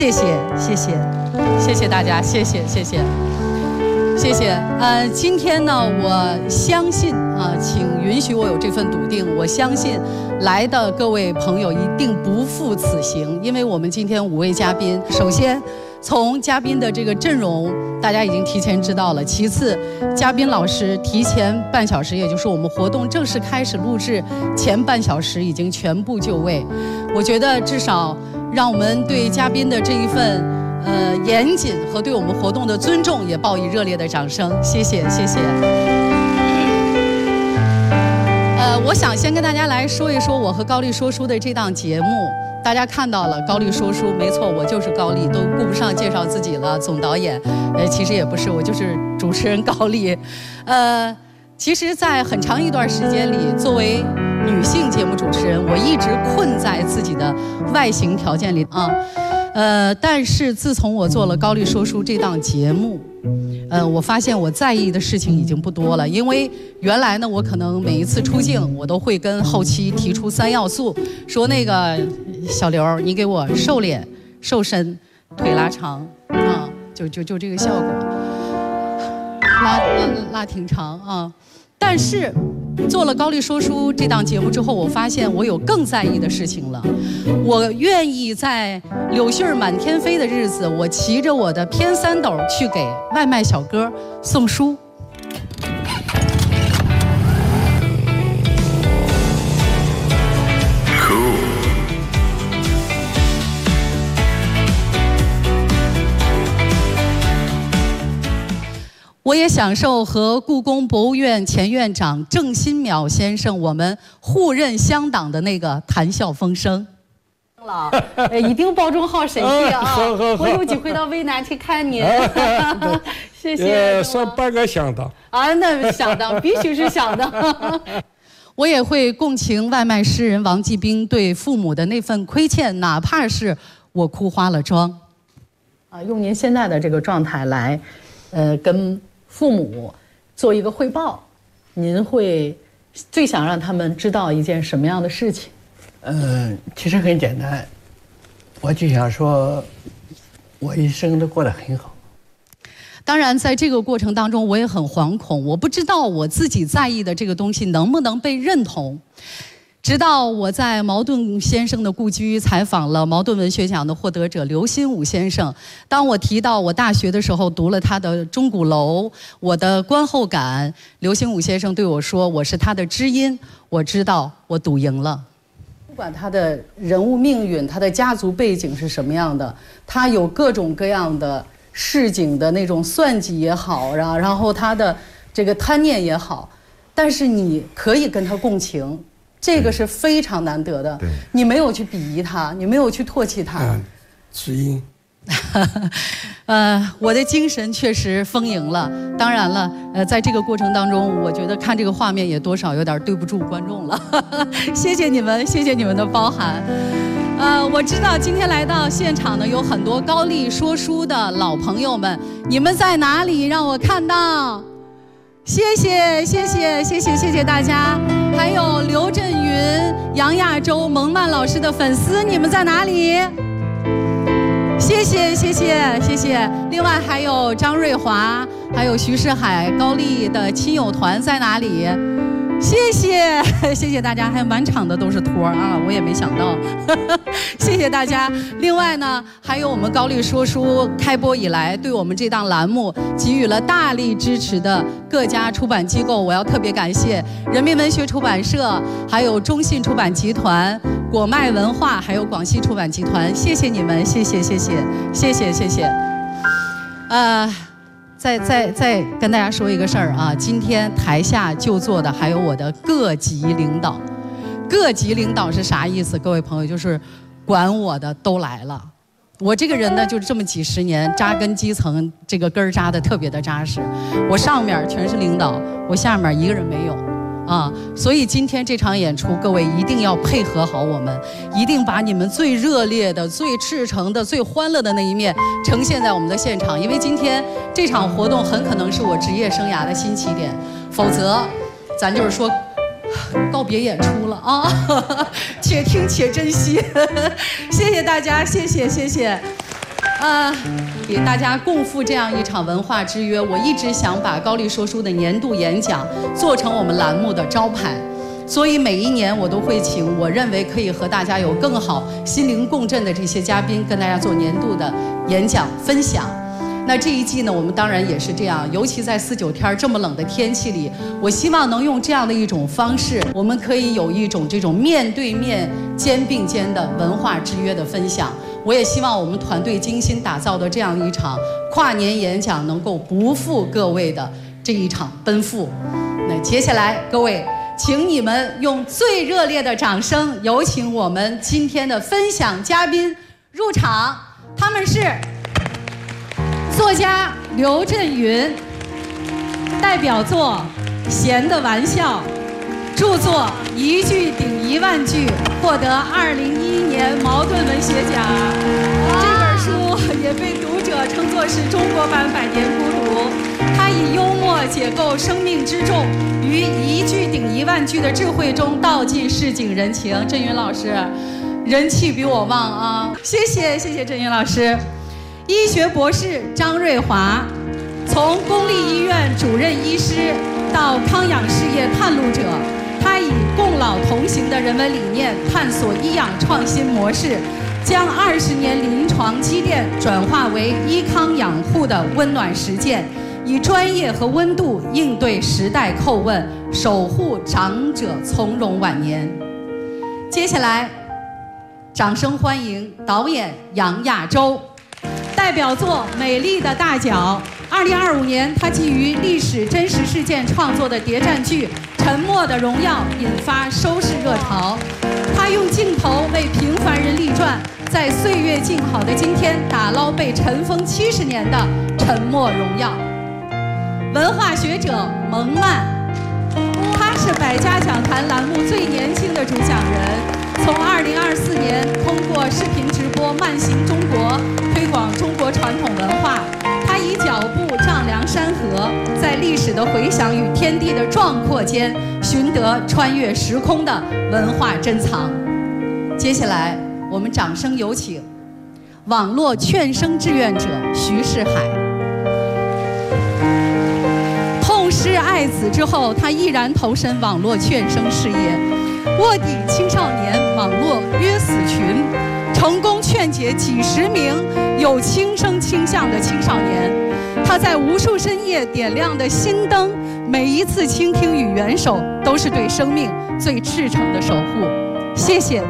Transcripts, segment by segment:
谢谢，谢谢，谢谢大家，谢谢，谢谢，谢谢。今天呢，我相信请允许我有这份笃定，我相信来的各位朋友一定不负此行，因为我们今天5位嘉宾，首先从嘉宾的这个阵容，大家已经提前知道了。其次，嘉宾老师提前半小时，也就是我们活动正式开始录制前半小时已经全部就位。我觉得至少让我们对嘉宾的这一份严谨和对我们活动的尊重也报以热烈的掌声。谢谢，谢谢。我想先跟大家来说一说我和高丽说书的这档节目。大家看到了高丽说书，没错，我就是高丽，都顾不上介绍自己了。总导演，其实也不是，我就是主持人高丽。其实，在很长一段时间里，作为女性节目主持人，我一直困在自己的外形条件里啊。但是自从我做了高丽说书这档节目，我发现我在意的事情已经不多了。因为原来呢，我可能每一次出镜，我都会跟后期提出3要素，说那个小刘，你给我瘦脸、瘦身、腿拉长啊，就这个效果，拉挺长啊。但是做了高丽说书这档节目之后，我发现我有更在意的事情了。我愿意在柳絮满天飞的日子，我骑着我的偏3斗去给外卖小哥送书。我也享受和故宫博物院前院长郑新淼先生我们互认乡党的那个谈笑风生。一定保重好身体啊！我有机会到渭南去看您。谢谢。 算半个乡党啊，那乡党必须是乡党。我也会共情外卖诗人王继兵对父母的那份亏欠，哪怕是我哭花了妆。用您现在的这个状态来，跟父母做一个汇报，您会最想让他们知道一件什么样的事情？ 其实很简单，我就想说，我一生都过得很好。 当然，在这个过程当中，我也很惶恐，我不知道我自己在意的这个东西能不能被认同。直到我在茅盾先生的故居采访了茅盾文学奖的获得者刘心武先生，当我提到我大学的时候读了他的《钟鼓楼》，我的观后感，刘心武先生对我说：“我是他的知音。”我知道我赌赢了。不管他的人物命运，他的家族背景是什么样的，他有各种各样的市井的那种算计也好，然后他的这个贪念也好，但是你可以跟他共情。这个是非常难得的，你没有去鄙夷他，你没有去唾弃他， 知音。 我的精神确实丰盈了。当然了，在这个过程当中，我觉得看这个画面也多少有点对不住观众了。谢谢你们，谢谢你们的包涵。我知道今天来到现场呢，有很多高丽说书的老朋友们，你们在哪里？让我看到。谢谢谢谢谢谢谢谢大家，还有刘震云、杨亚洲、蒙曼老师的粉丝，你们在哪里？谢谢谢谢谢谢。另外还有张瑞华，还有徐世海、高丽的亲友团在哪里？谢谢谢谢大家，还有满场的都是托啊，我也没想到。谢谢大家。另外呢，还有我们高丽说书开播以来对我们这档栏目给予了大力支持的各家出版机构，我要特别感谢人民文学出版社，还有中信出版集团、果麦文化，还有广西出版集团，谢谢你们，谢谢谢谢谢谢谢谢。再跟大家说一个事儿啊，今天台下就坐的还有我的各级领导。各级领导是啥意思？各位朋友，就是管我的都来了。我这个人呢，就是这么几十年扎根基层，这个根儿扎得特别的扎实。我上面全是领导，我下面一个人没有。所以今天这场演出，各位一定要配合好我们，一定把你们最热烈的、最赤诚的、最欢乐的那一面呈现在我们的现场。因为今天这场活动很可能是我职业生涯的新起点，否则，咱就是说告别演出了啊！且听且珍惜。谢谢大家，谢谢谢谢。 给大家共赴这样一场文化之约，我一直想把高丽说书的年度演讲做成我们栏目的招牌，所以每一年我都会请我认为可以和大家有更好心灵共振的这些嘉宾，跟大家做年度的演讲分享。那这一季呢，我们当然也是这样，尤其在4、9天这么冷的天气里，我希望能用这样的一种方式，我们可以有一种这种面对面、肩并肩的文化之约的分享。我也希望我们团队精心打造的这样一场跨年演讲，能够不负各位的这一场奔赴。那接下来，各位，请你们用最热烈的掌声，有请我们今天的分享嘉宾入场。他们是作家刘震云，代表作《闲的玩笑》，著作《一句顶1万句》，获得2011年茅盾文学奖。这本书也被读者称作是中国版《百年孤独》。他以幽默解构生命之重，于一句顶1万句的智慧中道尽市井人情。震云老师，人气比我旺啊！谢谢震云老师。医学博士张瑞华，从公立医院主任医师到康养事业探路者，他以共老同行的人文理念探索医养创新模式，将20年临床积淀转化为医康养护的温暖实践，以专业和温度应对时代叩问，守护长者从容晚年。接下来，掌声欢迎导演杨亚洲。代表作《美丽的大脚》，2025年，他基于历史真实事件创作的谍战剧《沉默的荣耀》引发收视热潮。他用镜头为平凡人立传，在岁月静好的今天打捞被尘封70年的沉默荣耀。文化学者蒙曼，他是百家讲坛栏目最年轻的主讲人。从2024年通过视频直播《慢行中国》推广中国传统文化，他以脚步丈量山河，在历史的回响与天地的壮阔间，寻得穿越时空的文化珍藏。接下来，我们掌声有请网络劝生志愿者徐世海。痛失爱子之后，他毅然投身网络劝生事业。卧底青少年网络约死群，成功劝解几十名有轻生倾向的青少年。他在无数深夜点亮的心灯，每一次倾听与援手，都是对生命最赤诚的守护。谢谢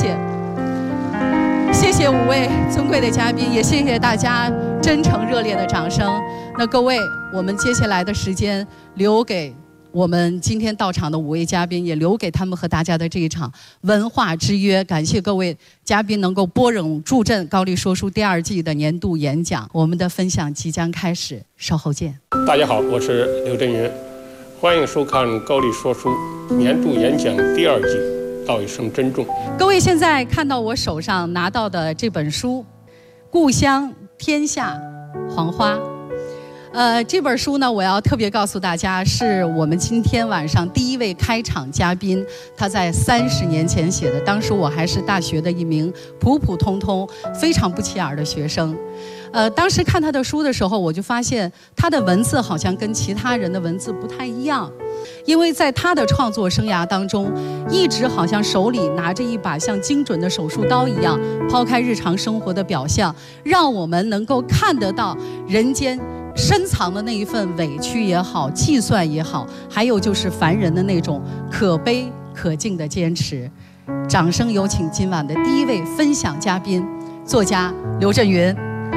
5位尊贵的嘉宾，也谢谢大家真诚热烈的掌声。那各位，我们接下来的时间留给我们今天到场的5位嘉宾，也留给他们和大家的这一场文化之约。感谢各位嘉宾能够拨冗助阵高丽说书第2季的年度演讲。我们的分享即将开始，稍后见。 大家好，我是刘震云，欢迎收看高丽说书年度演讲第2季，道一声珍重。 各位现在看到我手上拿到的这本书《故乡天下黄花》。这本书呢，我要特别告诉大家，是我们今天晚上第1位开场嘉宾，他在30年前写的。当时我还是大学的一名普普通通、非常不起眼的学生。当时看他的书的时候，我就发现他的文字好像跟其他人的文字不太一样，因为在他的创作生涯当中，一直好像手里拿着一把像精准的手术刀一样，抛开日常生活的表象，让我们能够看得到人间深藏的那一份委屈也好，计算也好，还有就是凡人的那种可悲可敬的坚持。掌声有请今晚的第1位分享嘉宾，作家刘震云。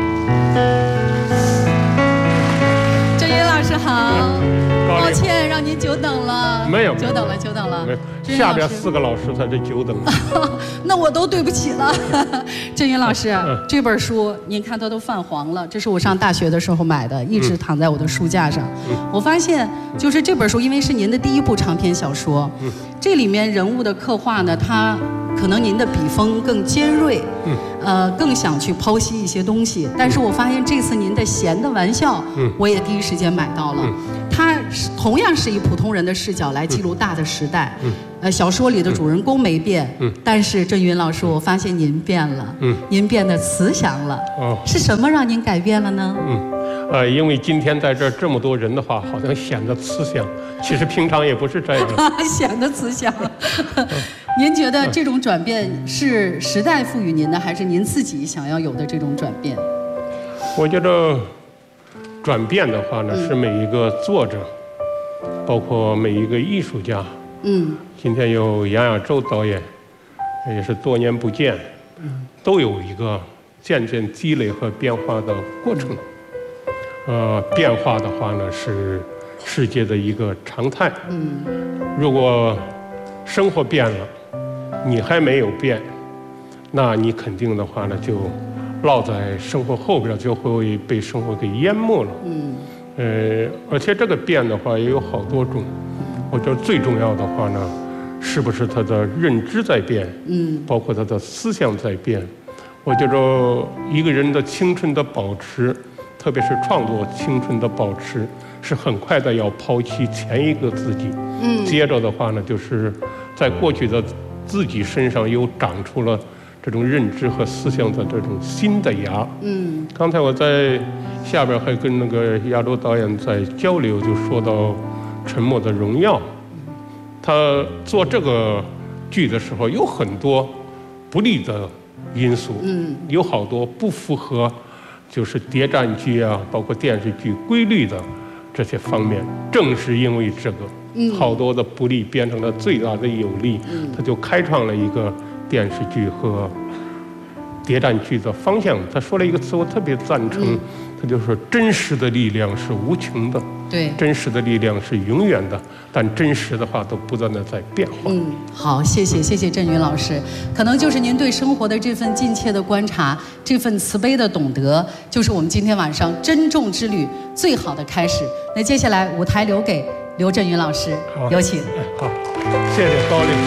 震云老师好，抱歉让您久等了。 没有， 久等了。 下边4个老师才是久等。 那我都对不起了。震云老师，这本书您看它都泛黄了，这是我上大学的时候买的，一直躺在我的书架上。我发现就是这本书，因为是您的第1部长篇小说，这里面人物的刻画呢，它可能您的笔锋更尖锐，更想去剖析一些东西。但是我发现这次您的闲的玩笑，我也第一时间买到了。它同样是以普通人的视角来记录大的时代。小说里的主人公没变，但是郑云老师，我发现您变了，您变得慈祥了。是什么让您改变了呢？ 因为今天在这儿这么多人的话，好像显得慈祥，其实平常也不是这样。 显得慈祥。您觉得这种转变是时代赋予您的，还是您自己想要有的这种转变？ 我觉得转变的话呢，是每一个作者，包括每一个艺术家。今天有杨亚洲导演，也是多年不见，都有一个渐渐积累和变化的过程。变化的话呢，是世界的一个常态。如果生活变了，你还没有变，那你肯定的话呢，就落在生活后边，就会被生活给淹没了。而且这个变的话也有好多种。我觉得最重要的话呢，是不是他的认知在变？包括他的思想在变。我觉着一个人的青春的保持，特别是创作青春的保持，是很快的要抛弃前一个自己。接着的话呢，就是在过去的自己身上又长出了这种认知和思想的这种新的芽。刚才我在下边还跟那个亚洲导演在交流，就说到《沉默的荣耀》，他做这个剧的时候有很多不利的因素，有好多不符合就是谍战剧啊，包括电视剧规律的这些方面。正是因为这个，好多的不利变成了最大的有利，他就开创了一个电视剧和谍战剧的方向。他说了一个词，我特别赞成，他就说真实的力量是无穷的。 对， 真实的力量是永远的，但真实的话都不断的在变化。 好，谢谢郑云老师，可能就是您对生活的这份近切的观察，这份慈悲的懂得，就是我们今天晚上珍重之旅最好的开始。那接下来舞台留给刘震云老师，有请。 好，谢谢高丽。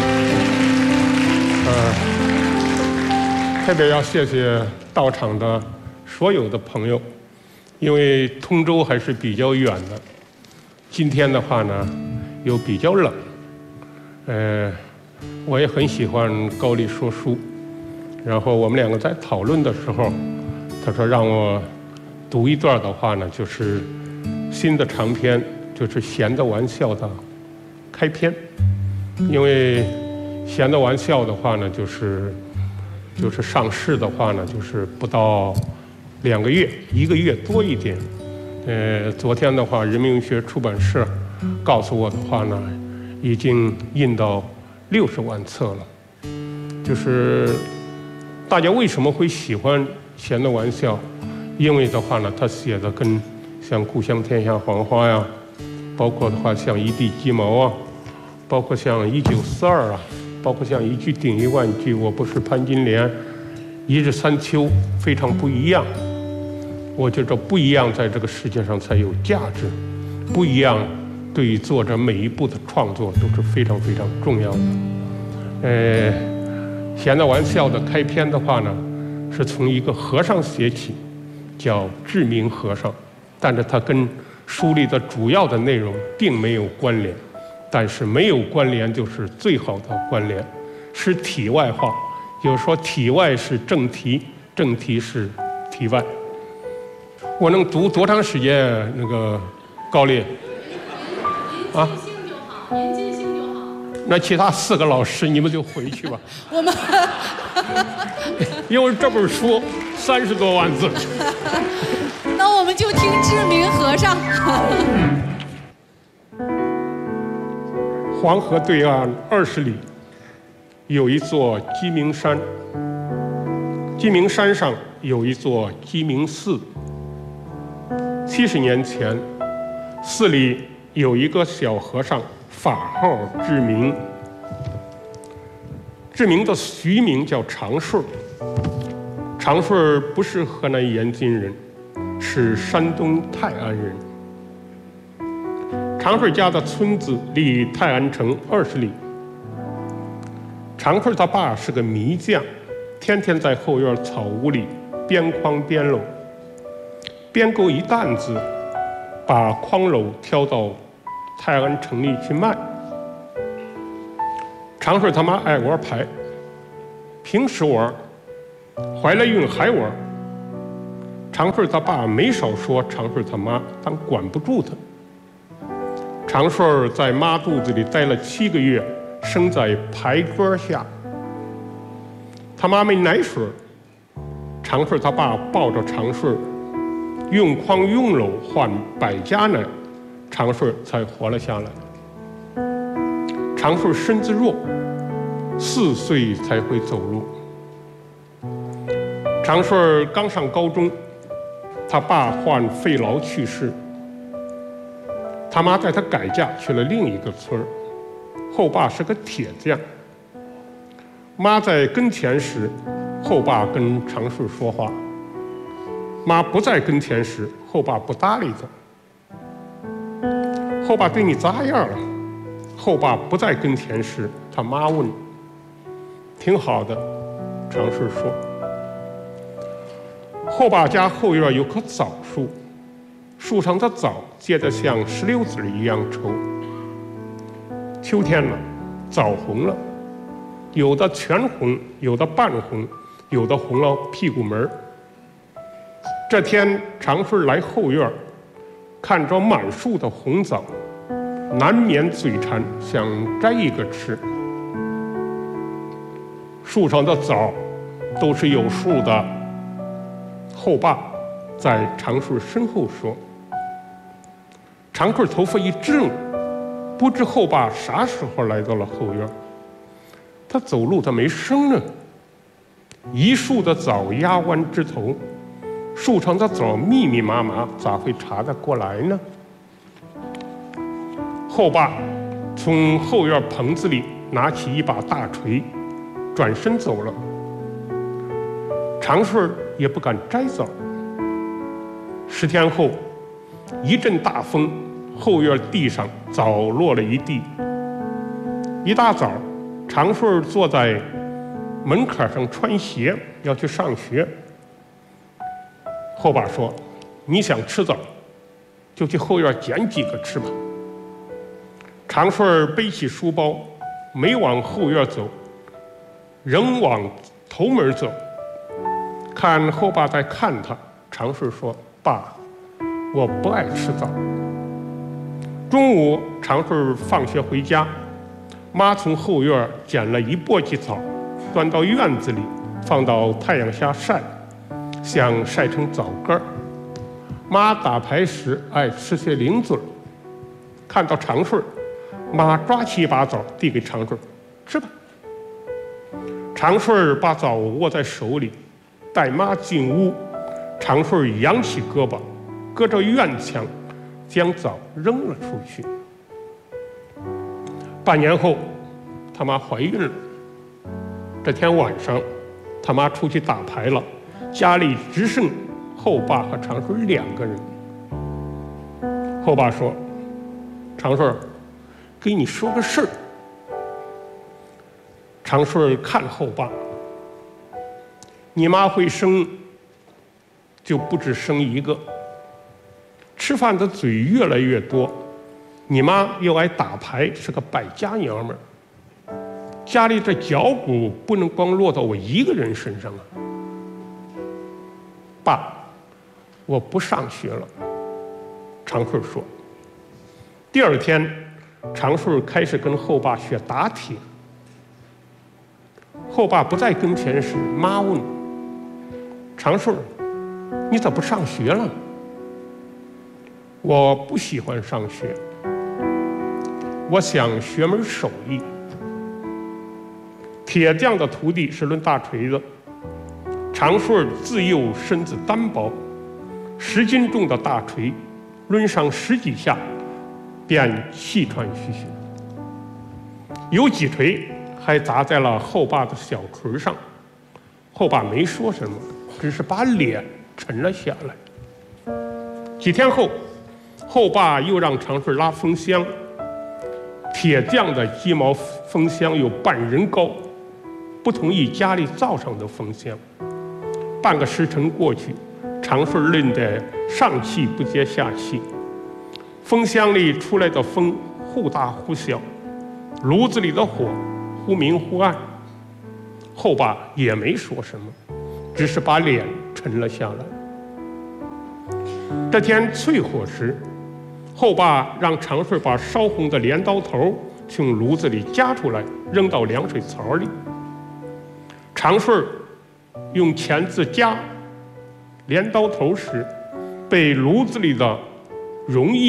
特别要谢谢到场的所有的朋友，因为通州还是比较远的。今天的话呢，又比较冷，我也很喜欢高丽说书，然后我们两个在讨论的时候，他说让我读一段的话呢，就是新的长篇，就是《闲的玩笑》的开篇，因为《闲的玩笑》的话呢，就是上市的话呢，就是不到2个月，1个月多一点。昨天的话，人民文学出版社告诉我的话呢，已经印到60万册了。就是大家为什么会喜欢《闲的玩笑》？因为的话呢，他写的跟像《故乡天下黄花》呀，包括的话像《一地鸡毛》啊，包括像《1942》啊，包括像《一句顶1万句》，我不是潘金莲，《一日三秋》非常不一样。我觉着不一样，在这个世界上才有价值。不一样，对于作者每一部的创作都是非常非常重要的。闲的玩笑的开篇的话呢，是从一个和尚写起，叫志明和尚，但是它跟书里的主要的内容并没有关联。但是没有关联就是最好的关联，是题外话。就是说题外是正题，正题是题外。我能读多长时间？那个高丽啊，您尽兴就好，您尽兴就好。 那其他4个老师你们就回去吧。 我们因为这本书30多万字。 那我们就听志明和尚。 黄河对岸20里，有一座鸡鸣山。鸡鸣山上有一座鸡鸣寺。70年前，寺里有一个小和尚，法号志明。志明的俗名叫长顺。长顺不是河南延津人，是山东泰安人。长顺家的村子离泰安城20里。长顺他爸是个迷匠，天天在后院草屋里边框边篓，编够一担子，把筐篓挑到泰安城里去卖。长顺他妈爱玩牌，平时玩，怀了孕还玩。长顺他爸没少说长顺他妈，但管不住他。长顺在妈肚子里待了7个月，生在牌桌下。他妈没奶水，长顺他爸抱着长顺，用筐用篓换100家奶，长顺才活了下来。长顺身子弱，4岁才会走路。长顺刚上高中，他爸患肺痨去世，他妈带他改嫁去了另一个村儿。后爸是个铁匠。妈在跟前时，后爸跟长顺说话；妈不在跟前时，后爸不搭理他。后爸对你咋样了？后爸不在跟前时，他妈问。挺好的，长顺说。后爸家后院有棵枣树，树上的枣结得像石榴籽一样稠。秋天了，枣红了，有的全红，有的半红，有的红了屁股门儿。这天，长顺来后院，看着满树的红枣，难免嘴馋，想摘一个吃。树上的枣都是有数的，后爸在长顺身后说。长顺头发一支棱，不知后爸啥时候来到了后院。他走路他没声呢，一树的枣压弯枝头，树上的枣密密麻麻，咋会查得过来呢？后爸从后院棚子里拿起一把大锤，转身走了。长顺也不敢摘枣。10天后，一阵大风，后院地上枣落了一地。一大早，长顺坐在门槛上穿鞋，要去上学。后爸说：“你想吃枣，就去后院捡几个吃吧。”长顺背起书包，没往后院走，仍往头门走。看后爸在看他，长顺说：“爸，我不爱吃枣。”中午，长顺放学回家，妈从后院捡了一簸箕枣，端到院子里，放到太阳下晒，想晒成枣干儿。妈打牌时爱吃些零嘴儿，看到长顺，妈抓起一把枣递给长顺：“吃吧。”长顺把枣握在手里，带妈进屋。长顺扬起胳膊，隔着院墙将枣扔了出去。半年后，他妈怀孕了。这天晚上，他妈出去打牌了，家里只剩后爸和长顺2个人。后爸说：“长顺，给你说个事儿。”长顺看后爸：“你妈会生，就不止生一个。吃饭的嘴越来越多，你妈又爱打牌，是个败家娘们儿。家里这脚骨不能光落到我一个人身上啊。爸，我不上学了。”长顺说。第2天，长顺开始跟后爸学打铁。后爸不在跟前时，妈问：“长顺，你咋不上学了？”“我不喜欢上学，我想学门手艺。”铁匠的徒弟是抡大锤子，长顺自幼身子单薄，10斤重的大锤抡上10几下，便气喘吁吁。有几锤还砸在了后爸的小锤上，后爸没说什么，只是把脸沉了下来。几天后，后爸又让长顺拉风箱。铁匠的鸡毛风箱有半人高，不同意家里造上的风箱。半个时辰过去，长顺累得上气不接下气。风箱里出来的风忽大忽小，炉子里的火忽明忽暗。后爸也没说什么，只是把脸沉了下来。这天淬火时，后爸让长顺把烧红的镰刀头从炉子里夹出来，扔到凉水槽里。长顺用钳子夹镰刀头时，被炉子里的溶液